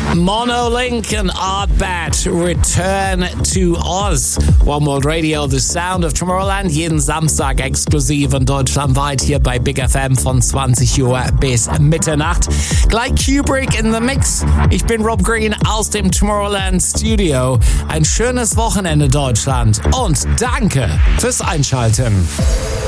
Monolink and Artbat return to Oz. One World Radio, the sound of Tomorrowland, jeden Samstag exklusiv und deutschlandweit hier bei Big FM von 20 Uhr bis Mitternacht. Gleich Kubrick in the Mix. Ich bin Rob Green aus dem Tomorrowland Studio. Ein schönes Wochenende, Deutschland, und danke fürs Einschalten.